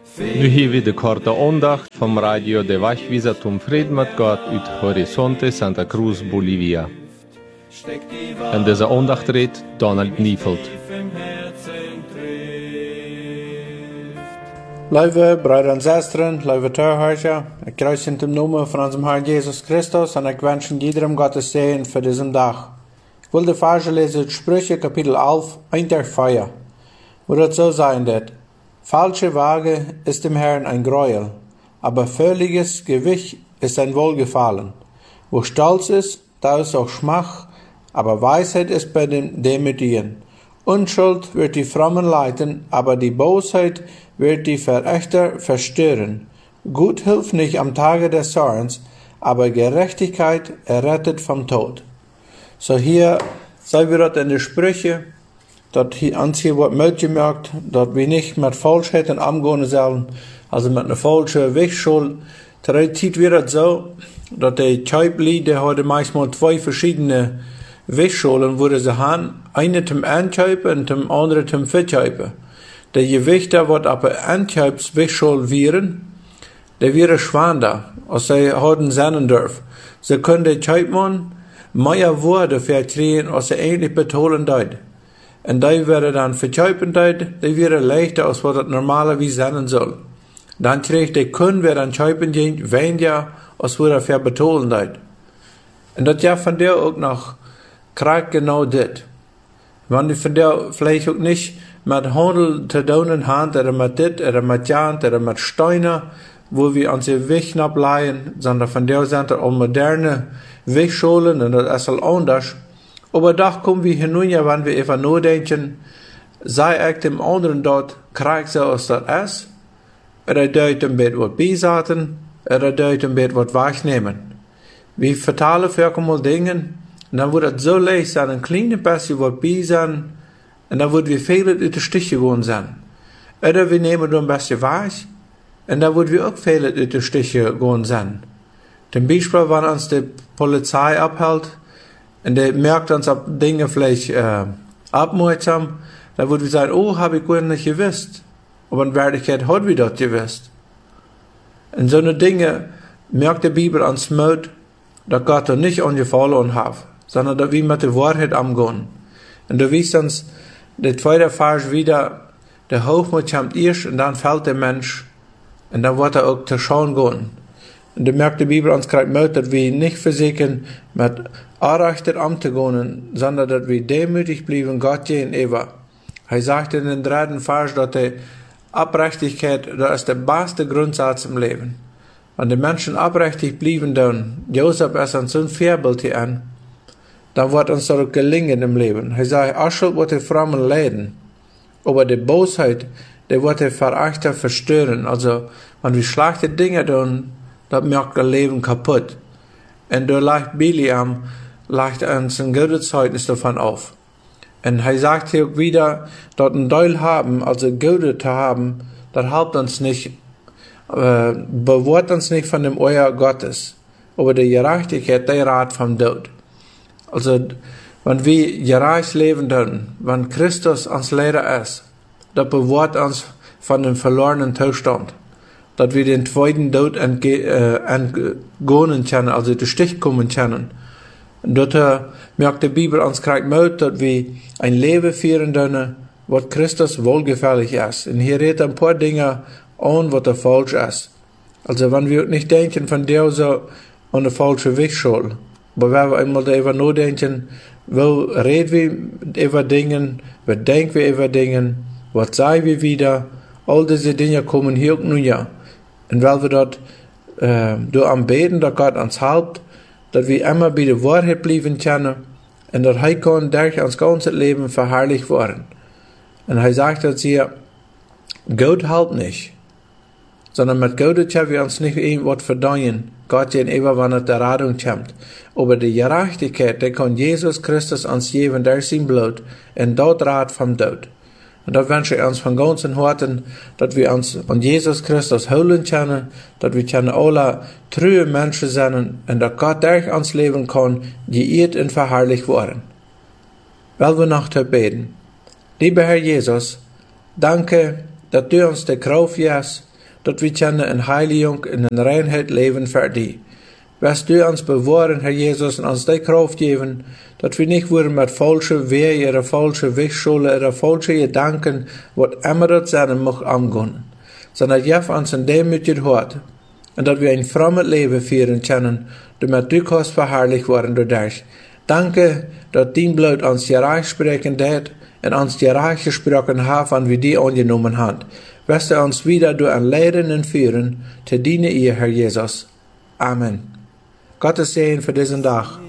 Nu hier weer de korte aandacht van Radio de Wegwijzer zum Frieden mit Gott uit Horizonte Santa Cruz, Bolivia. En deze aandacht redt Donald Niefeld. Lieve broeder en zusteren, lieve toehoorders, ik kruis in het naam van onze Heer Jesus Christus en ik wens iedereen Gottes Segen für diesen Tag. Ich will die Verse lesen, Sprüche Kapitel 11, 1-4, wo das so sein wird. Falsche Waage ist dem Herrn ein Gräuel, aber völliges Gewicht ist ein Wohlgefallen. Wo Stolz ist, da ist auch Schmach, aber Weisheit ist bei dem Demütigen. Unschuld wird die Frommen leiten, aber die Bosheit wird die Verächter verstören. Gut hilft nicht am Tage des Zorns, aber Gerechtigkeit errettet vom Tod. So hier sagen wir dort in den Sprüche, dort hier uns hier wird mitgemerkt, dort wir nicht mit Falschheiten umgehen sollen, also mit einer falschen Wegschuld. Da zieht wir das so, dass der Scheibli, der hat manchmal zwei verschiedene Wegschulden, wo sie haben, eine zum Anscheiben und zum anderen zum Verscheiben. Der Gewicht, der wird aber Anscheibs Wegschuld wären, der wäre schwander, als sie haben sein dürfen. Sie können den Scheibmann mehr Worte vertreten, als sie eigentlich betonen dort. Und die wäre dann verscheiben dort, die wäre leichter, als was das normalerweise sein soll. Dann kriegt der Kunde, wer dann scheiben geht, weniger, als was er betonen dort. Und das ja von der auch noch kriegt genau das. Wenn die von der vielleicht auch nicht mit Handel zu tun haben, oder mit dit, oder mit Jant, oder mit Steiner, wo wir uns den Weg ableihen, sondern von der sind auch moderne Wegschulen, und das ist anders. Aber doch kommen wir hin, ja, wenn wir einfach nur denken, sei ich dem anderen dort, kriegt so als das ist, oder deut ein bisschen was beisaten, oder deut ein bisschen was wegnehmen. Wir vertalen für einmal Dinge, und dann wird es so leicht sein, ein kleines bisschen was bei sein, und dann wird wir viele aus der Stiche geworden sein. Oder wir nehmen ein bisschen weg, und dann wird wir auch viele aus der Stiche geworden sein. Zum Beispiel, wenn uns die Polizei abhält, und der merkt uns, ob Dinge vielleicht abmerksam, dann wird wir sagen, oh, habe ich gar nicht gewusst. Aber in Wirklichkeit hat wir das gewusst. Und so eine Dinge merkt die Bibel uns mit, dass Gott uns nicht angefallen hat, sondern dass wir mit der Wahrheit umgehen. Und du weißt uns, der zweite Vers wieder, der Hochmut kommt erst und dann fällt der Mensch und dann wird er auch zu schauen gehen. Und du merkst die Bibel uns gerade mit, dass wir nicht versuchen, mit Anrechter umzugehen, sondern dass wir demütig bleiben Gott gegenüber. Er sagt in den dritten Vers, dass die Abrechtigkeit, das ist der beste Grundsatz im Leben. Wenn die Menschen abrechtig bleiben, dann, Josef ist uns so ein Vorbild hier an, dann wird uns das gelingen im Leben. Er sagt, Aschuld wird die Frommen leiden, aber die Bosheit, die wird die Verächter verstören. Also, wenn wir schlechte Dinge tun, das macht das Leben kaputt. Und da leicht Biliam, leicht uns ein gutes Zeugnis davon auf. Und er sagt hier wieder, dort ein Teil haben, also Gute zu haben, das hilft uns nicht, bewahrt uns nicht von dem Euer Gottes. Aber die Gerechtigkeit, der Rat vom Tod. Also, wenn wir gerecht leben tun, wenn Christus uns Lehrer ist, das bewahrt uns von dem verlorenen Zustand. Dass wir den zweiten Tod entgehen können, also den Stich kommen können. Und dort merkt die Bibel uns gerade mit, dass wir ein Leben führen können, was Christus wohlgefällig ist. Und hier redet ein paar Dinge an, was da falsch ist. Also wenn wir nicht denken von der so an der falschen Wegschuld, aber wenn wir einmal darüber nachdenken, wo reden wir über Dinge, was denken wir über Dinge, was sagen wir wieder, all diese Dinge kommen hier auch nun ja. Und weil wir dort am Beten, dass Gott uns hilft, dass wir immer bei der Wahrheit bleiben können und dass er kann durch uns ganzes Leben verherrlicht werden. Und er sagt uns hier, Gott hilft nicht, sondern mit Gott können wir uns nicht irgendwas verdienen, Gott gegenüber, wenn es der Rettung kommt. Aber die Gerechtigkeit, die kann Jesus Christus uns geben durch sein Blut und dort Rat vom Tod. Und da wünsche ich uns von ganzem Herzen, dass wir uns an Jesus Christus holen können, dass wir alle treue Menschen sein und dass Gott durch uns leben kann, geehrt und verherrlicht worden. Weil wir noch beten. Lieber Herr Jesus, danke, dass du uns die Kraft gibst, dat wir kennen in Heiligung en in Reinheit leben für dich. Wirst du uns bewahren, Herr Jesus, und uns die Kraft geben, dass wir nicht worden mit falschen Wegen oder falschen Wegschule oder falschen Gedanken, was immer das sein mag, angehen, sondern gib uns ein demütiges Hort und dass wir ein frommes Leben führen können, damit du kannst verherrlicht worden dadurch. Danke, dass dein Blut uns gerecht sprechen hat und uns gerecht gesprochen hat, wann wir die angenommen haben. Wirst du uns wieder durch ein Leiden und Führen, zu dienen ihr, Herr Jesus. Amen. Gottes Segen für diesen Tag.